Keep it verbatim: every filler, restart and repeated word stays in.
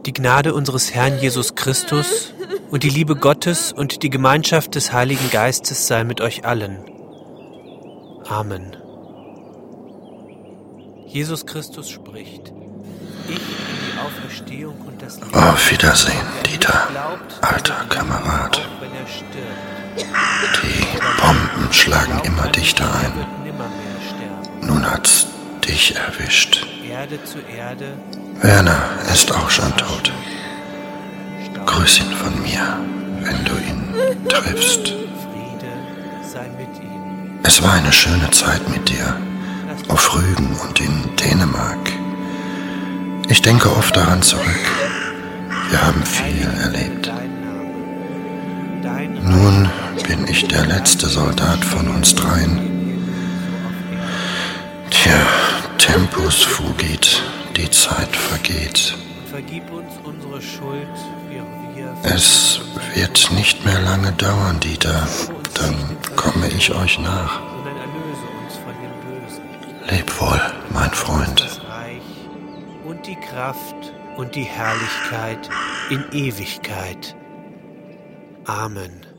Die Gnade unseres Herrn Jesus Christus und die Liebe Gottes und die Gemeinschaft des Heiligen Geistes sei mit euch allen. Amen. Jesus Christus spricht: Ich bin die Auferstehung und das Leben. Auf Wiedersehen, Dieter, alter Kamerad. Die Bomben schlagen immer dichter ein. Nun hat's dich erwischt. Erde zu Erde. Werner ist auch schon tot. Grüß ihn von mir, wenn du ihn triffst. Friede sei mit ihm. Es war eine schöne Zeit mit dir, auf Rügen und in Dänemark. Ich denke oft daran zurück. Wir haben viel erlebt. Nun bin ich der letzte Soldat von uns dreien. Tja, Tempus fugit, die Zeit vergeht. Vergib uns unsere Schuld, wie auch wir. Es wird nicht mehr lange dauern, Dieter. Dann komme ich euch nach. Sondern erlöse uns von dem Bösen. Leb wohl, mein Freund. Das Reich und die Kraft und die Herrlichkeit in Ewigkeit. Amen.